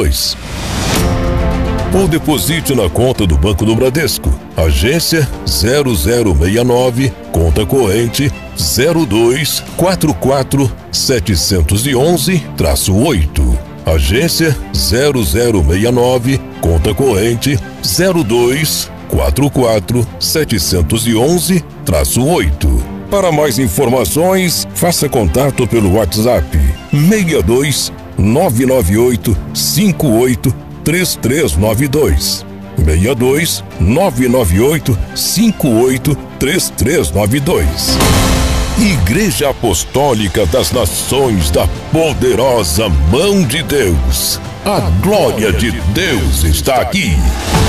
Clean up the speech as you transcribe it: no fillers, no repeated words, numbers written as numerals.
3792. Ou deposite na conta do Banco do Bradesco, agência 0069, conta corrente 0244711-8. Agência 0069, conta corrente 0244711-8. Para mais informações, faça contato pelo WhatsApp 62 998 58 3392. 62 998 58 3392. Igreja Apostólica das Nações da Poderosa Mão de Deus. A glória de Deus está aqui.